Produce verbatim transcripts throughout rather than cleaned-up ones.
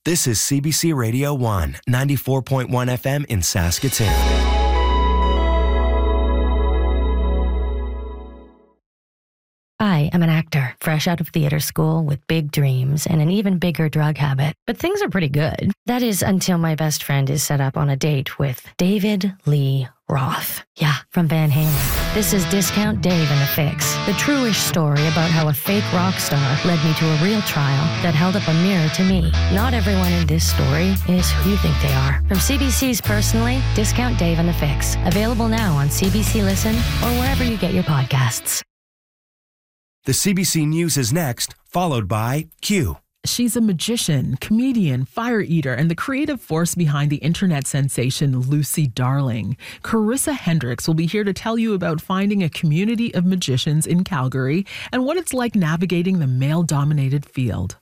This is C B C Radio one, ninety-four point one F M in Saskatoon. I am an actor, fresh out of theater school with big dreams and an even bigger drug habit. But things are pretty good. That is until my best friend is set up on a date with David Lee Roth. Yeah, from Van Halen. This is Discount Dave and the Fix, the true-ish story about how a fake rock star led me to a real trial that held up a mirror to me. Not everyone in this story is who you think they are. From C B C's Personally, Discount Dave and the Fix. Available now on C B C Listen or wherever you get your podcasts. The C B C News is next, followed by Q. She's a magician, comedian, fire eater, and the creative force behind the internet sensation Lucy Darling. Carissa Hendricks will be here to tell you about finding a community of magicians in Calgary and what it's like navigating the male-dominated field.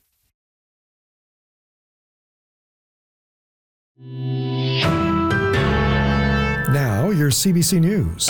Now, your C B C News.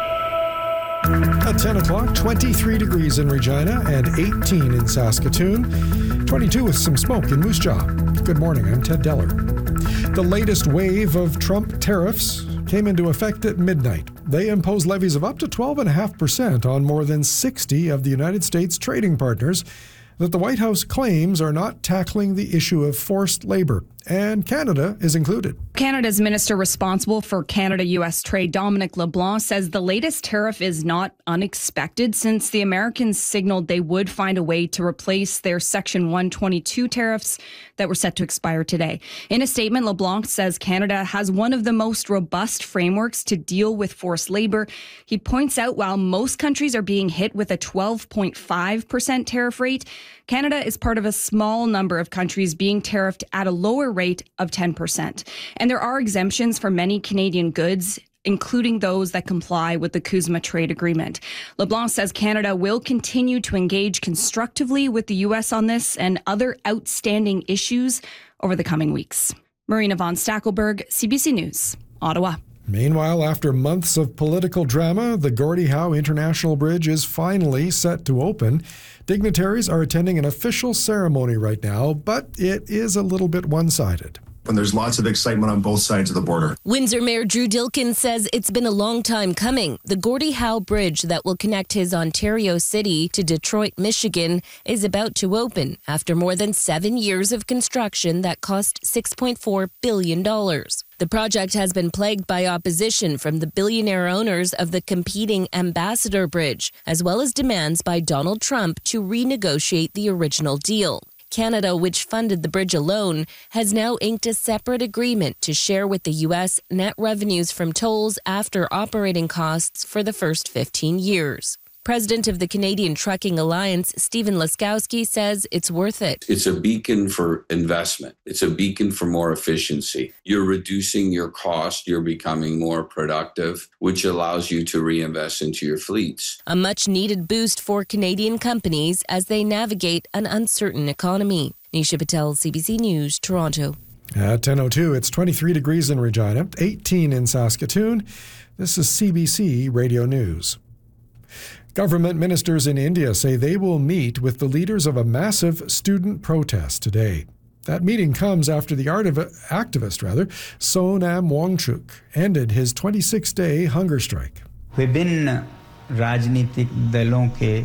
At ten o'clock, twenty-three degrees in Regina and eighteen in Saskatoon, twenty-two with some smoke in Moose Jaw. Good morning, I'm Ted Deller. The latest wave of Trump tariffs came into effect at midnight. They impose levies of up to twelve point five percent on more than sixty of the United States trading partners that the White House claims are not tackling the issue of forced labor, and Canada is included. Canada's minister responsible for Canada-U S trade, Dominic LeBlanc, says the latest tariff is not unexpected since the Americans signaled they would find a way to replace their Section one twenty-two tariffs that were set to expire today. In a statement, LeBlanc says Canada has one of the most robust frameworks to deal with forced labor. He points out while most countries are being hit with a twelve point five percent tariff rate, Canada is part of a small number of countries being tariffed at a lower rate of ten percent. And there are exemptions for many Canadian goods, including those that comply with the CUSMA trade agreement. LeBlanc says Canada will continue to engage constructively with the U S on this and other outstanding issues over the coming weeks. Marina von Stackelberg, C B C News, Ottawa. Meanwhile, after months of political drama, the Gordie Howe International Bridge is finally set to open. Dignitaries are attending an official ceremony right now, but it is a little bit one-sided. And there's lots of excitement on both sides of the border. Windsor Mayor Drew Dilkin says it's been a long time coming. The Gordie Howe Bridge that will connect his Ontario city to Detroit, Michigan, is about to open after more than seven years of construction that cost six point four billion dollars. The project has been plagued by opposition from the billionaire owners of the competing Ambassador Bridge, as well as demands by Donald Trump to renegotiate the original deal. Canada, which funded the bridge alone, has now inked a separate agreement to share with the U S net revenues from tolls after operating costs for the first fifteen years. President of the Canadian Trucking Alliance, Stephen Laskowski, says it's worth it. It's a beacon for investment. It's a beacon for more efficiency. You're reducing your cost. You're becoming more productive, which allows you to reinvest into your fleets. A much-needed boost for Canadian companies as they navigate an uncertain economy. Nisha Patel, C B C News, Toronto. At ten oh two, it's twenty-three degrees in Regina, eighteen in Saskatoon. This is C B C Radio News. Government ministers in India say they will meet with the leaders of a massive student protest today. That meeting comes after the art of activist, rather, Sonam Wangchuk, ended his twenty-six day hunger strike. विभिन्न राजनीतिक दलों के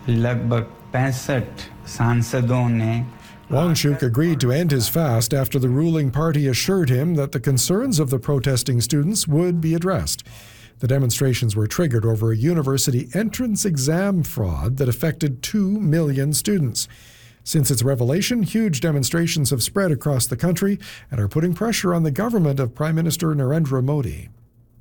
लगभग पैंसठ सांसदों ने Wangchuk agreed to end his fast after the ruling party assured him that the concerns of the protesting students would be addressed. The demonstrations were triggered over a university entrance exam fraud that affected two million students. Since its revelation, huge demonstrations have spread across the country and are putting pressure on the government of Prime Minister Narendra Modi.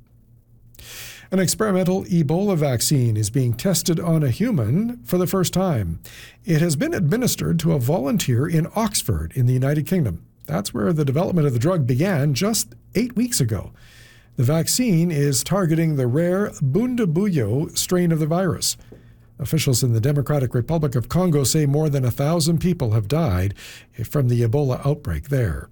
An experimental Ebola vaccine is being tested on a human for the first time. It has been administered to a volunteer in Oxford in the United Kingdom. That's where the development of the drug began just eight weeks ago. The vaccine is targeting the rare Bundibugyo strain of the virus. Officials in the Democratic Republic of Congo say more than a thousand people have died from the Ebola outbreak there.